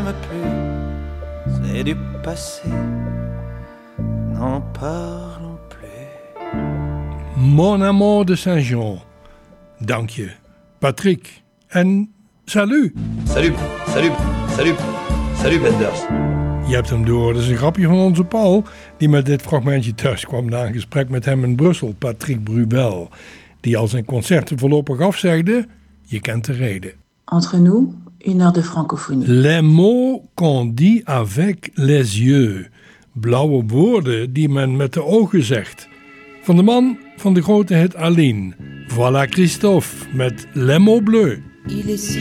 même plus, c'est du passé, n'en parlons plus. Mon amour de Saint-Jean. Dank je, Patrick. En salut. Salut, salut, salut, salut Benders. Je hebt hem door. Dat is een grapje van onze Paul, die met dit fragmentje thuis kwam na een gesprek met hem in Brussel, Patrick Brubel, die al zijn concerten voorlopig afzegde. Je kent de reden. Entre nous, 1 heure de francophonie. Les mots qu'on dit avec les yeux. Blauwe woorden die men met de ogen zegt. Van de man van de grote hit Aline. Voilà Christophe met Les mots bleus. Il est